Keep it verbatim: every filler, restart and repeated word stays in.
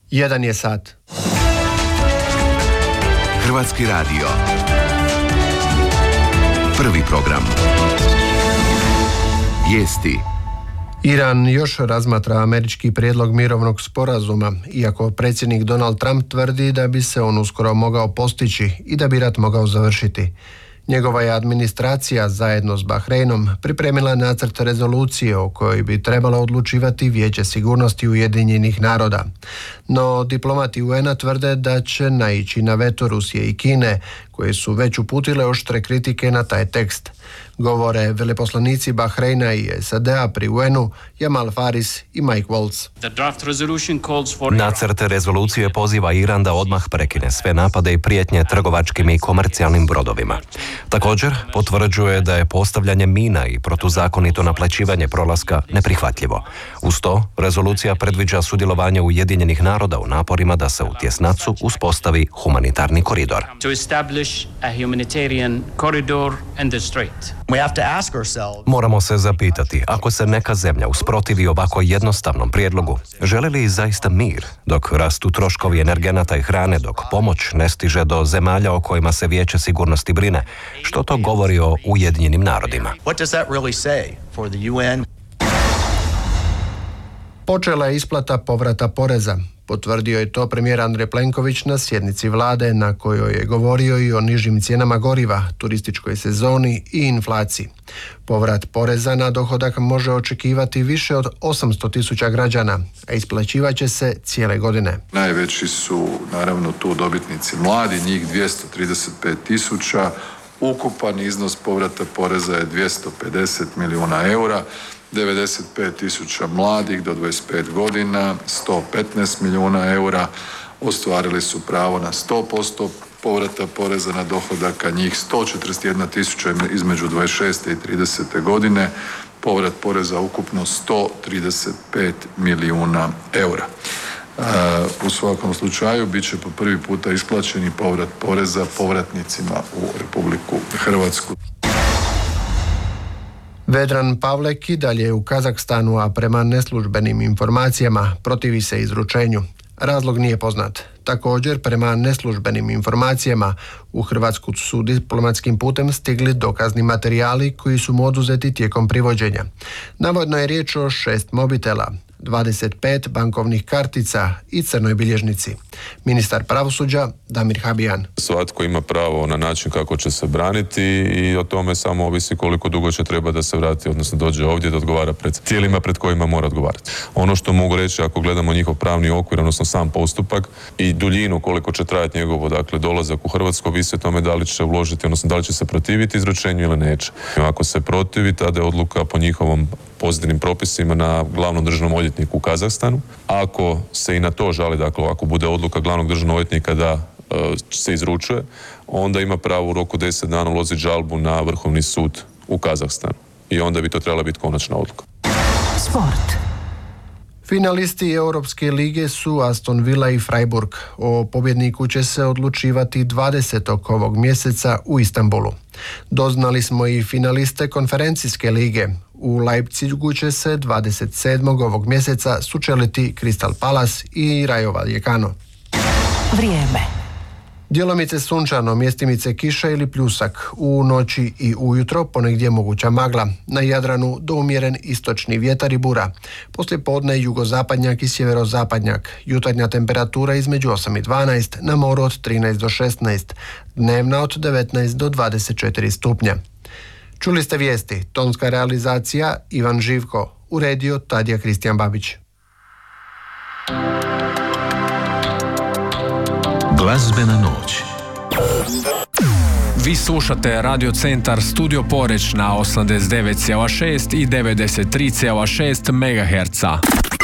Jedan je sat. Hrvatski radio. Prvi program. Vijesti. Iran još razmatra američki prijedlog mirovnog sporazuma, iako predsjednik Donald Trump tvrdi da bi se on uskoro mogao postići i da bi rat mogao završiti. Njegova je administracija zajedno s Bahreinom pripremila nacrt rezolucije o kojoj bi trebalo odlučivati Vijeće sigurnosti Ujedinjenih naroda. No diplomati U N-a tvrde da će naići na veto Rusije i Kine, koje su već uputile oštre kritike na taj tekst. Govore veleposlanici Bahreina i S A D-a pri U N-u Jamal Faris i Mike Waltz. Nacrt rezolucije poziva Iran da odmah prekine sve napade i prijetnje trgovačkim i komercijalnim brodovima. Također potvrđuje da je postavljanje mina i protuzakonito naplaćivanje prolaska neprihvatljivo. Uz to, rezolucija predviđa sudjelovanje Ujedinjenih naroda u naporima da se u tjesnacu uspostavi humanitarni koridor. Moramo se zapitati, ako se neka zemlja usprotivi ovako jednostavnom prijedlogu, žele li zaista mir, dok rastu troškovi energenata i hrane, dok pomoć ne stiže do zemalja o kojima se Vijeće sigurnosti brine? Što to govori o Ujedinjenim narodima? Počela je isplata povrata poreza. Potvrdio je to premijer Andrej Plenković na sjednici vlade na kojoj je govorio i o nižim cijenama goriva, turističkoj sezoni i inflaciji. Povrat poreza na dohodak može očekivati više od osamsto tisuća građana, a isplaćivat će se cijele godine. Najveći su naravno tu dobitnici mladi, njih dvjesto trideset pet tisuća. Ukupan iznos povrata poreza je dvjesto pedeset milijuna eura. devedeset pet tisuća mladih do dvadeset pet godina, sto petnaest milijuna eura, ostvarili su pravo na sto posto povrata poreza na dohodak, a njih sto četrdeset jedna tisuća između dvadeset šeste i tridesete godine, povrat poreza ukupno sto trideset pet milijuna eura. U svakom slučaju bit će po prvi puta isplaćeni povrat poreza povratnicima u Republiku Hrvatsku. Vedran Pavlek i dalje je u Kazahstanu, a prema neslužbenim informacijama protivi se izručenju. Razlog nije poznat. Također, prema neslužbenim informacijama, u Hrvatsku su diplomatskim putem stigli dokazni materijali koji su mu oduzeti tijekom privođenja. Navodno je riječ o šest mobitela, dvadeset pet bankovnih kartica i crnoj bilježnici. Ministar pravosuđa Damir Habijan. Svatko ima pravo na način kako će se braniti i o tome samo ovisi koliko dugo će treba da se vrati, odnosno dođe ovdje da odgovara pred tijelima pred kojima mora odgovarati. Ono što mogu reći, ako gledamo njihov pravni okvir, odnosno sam postupak i duljinu koliko će trajati njegovo dakle dolazak u Hrvatsku, ovisi o tome da li će uložiti, odnosno da li će se protiviti izručenju ili neće. Ako se protivi, tada je odluka po njihovom pozitivnim propisima na glavnom državnom odvjetniku u Kazahstanu. Ako se i na to žali, dakle ako bude odluka glavnog državnog odvjetnika da uh, se izručuje, onda ima pravo u roku deset dana uložiti žalbu na Vrhovni sud u Kazahstanu. I onda bi to trebala biti konačna odluka. Sport. Finalisti Europske lige su Aston Villa i Freiburg. O pobjedniku će se odlučivati dvadesetog ovog mjeseca u Istanbulu. Doznali smo i finaliste konferencijske lige. U Leipzigu će se dvadeset sedmog ovog mjeseca sučeliti Crystal Palace i Rayo Vallecano. Vrijeme. Djelomice sunčano, mjestimice kiša ili pljusak. U noći i ujutro ponegdje moguća magla. Na Jadranu do umjeren istočni vjetar i bura. Poslije podne jugozapadnjak i sjeverozapadnjak. Jutarnja temperatura između osam i dvanaest, na moru od trinaest do šesnaest. Dnevna od devetnaest do dvadeset četiri stupnja. Čuli ste vijesti. Tonska realizacija Ivan Živko. Uredio Tadija Kristijan Babić. Glazbena noć. Vi slušate Radio Centar Studio Poreč na osamdeset devet zarez šest i devedeset tri zarez šest megaherca.